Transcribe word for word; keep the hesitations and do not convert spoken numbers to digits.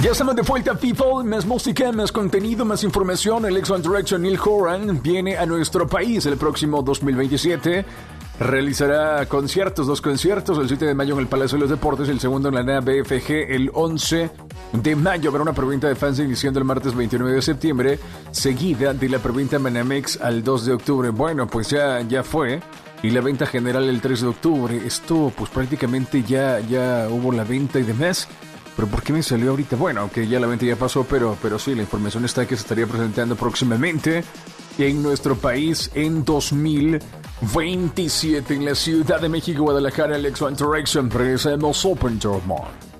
Ya estamos de vuelta, people. Más música, más contenido, más información. El ex One Direction Neil Horan viene a nuestro país el próximo dos mil veintisiete. Realizará conciertos, dos conciertos, el siete de mayo en el Palacio de los Deportes, el segundo en la Arena B F G el once de mayo. Habrá una preventa de fans iniciando el martes veintinueve de septiembre, seguida de la preventa Manamex al dos de octubre. Bueno, pues ya, ya fue. Y la venta general el tres de octubre. Esto, pues prácticamente ya, ya hubo la venta y demás. ¿Pero por qué me salió ahorita? Bueno, aunque ya la venta ya pasó, pero, pero sí, la información está que se estaría presentando próximamente en nuestro país en dos mil veintisiete en la Ciudad de México, Guadalajara, el ex One Direction. Regresamos Open Door Mall.